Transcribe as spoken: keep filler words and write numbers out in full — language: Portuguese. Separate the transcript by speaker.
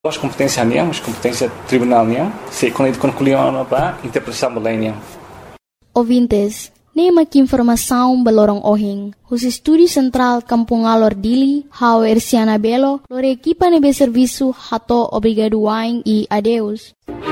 Speaker 1: As competências niam, as competências tribunal niam, se quando concluíam para interpretação milênia.
Speaker 2: Ouvintes, nema que informação belorong ohing. Os estúdios central Kampung Alor Dili, hau Erciana Belo, lore equipa nebe serviço hato obrigado waing e adeus.